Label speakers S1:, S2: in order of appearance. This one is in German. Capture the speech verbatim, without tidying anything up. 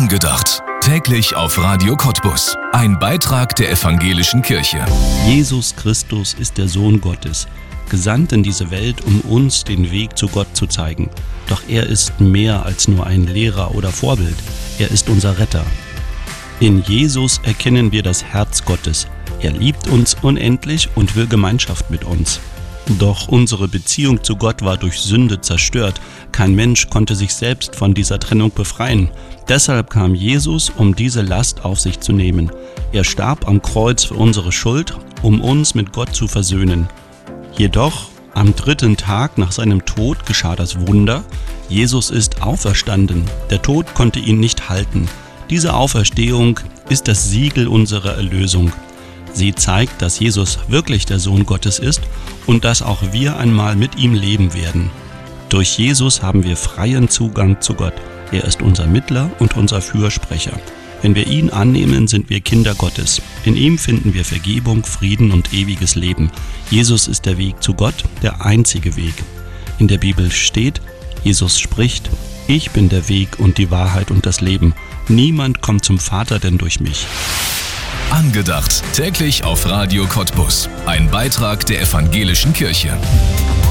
S1: Angedacht. Täglich auf Radio Cottbus. Ein Beitrag der Evangelischen Kirche.
S2: Jesus Christus ist der Sohn Gottes, gesandt in diese Welt, um uns den Weg zu Gott zu zeigen. Doch er ist mehr als nur ein Lehrer oder Vorbild. Er ist unser Retter. In Jesus erkennen wir das Herz Gottes. Er liebt uns unendlich und will Gemeinschaft mit uns. Doch unsere Beziehung zu Gott war durch Sünde zerstört. Kein Mensch konnte sich selbst von dieser Trennung befreien. Deshalb kam Jesus, um diese Last auf sich zu nehmen. Er starb am Kreuz für unsere Schuld, um uns mit Gott zu versöhnen. Jedoch, am dritten Tag nach seinem Tod geschah das Wunder. Jesus ist auferstanden. Der Tod konnte ihn nicht halten. Diese Auferstehung ist das Siegel unserer Erlösung. Sie zeigt, dass Jesus wirklich der Sohn Gottes ist und dass auch wir einmal mit ihm leben werden. Durch Jesus haben wir freien Zugang zu Gott. Er ist unser Mittler und unser Fürsprecher. Wenn wir ihn annehmen, sind wir Kinder Gottes. In ihm finden wir Vergebung, Frieden und ewiges Leben. Jesus ist der Weg zu Gott, der einzige Weg. In der Bibel steht, Jesus spricht, ich bin der Weg und die Wahrheit und das Leben. Niemand kommt zum Vater denn durch mich.
S1: Angedacht. Täglich auf Radio Cottbus. Ein Beitrag der Evangelischen Kirche.